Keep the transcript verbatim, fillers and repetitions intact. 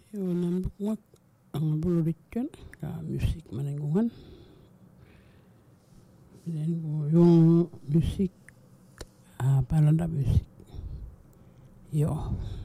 Yo nambuk mak ang bulurikan ka musik manenggungan. Dan yung musik ah palanda musik. Yo.